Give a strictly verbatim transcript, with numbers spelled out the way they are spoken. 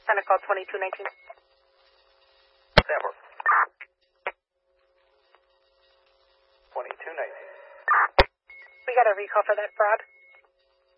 Center call twenty-two nineteen. Denver. twenty-two nineteen. We got a recall for that fraud.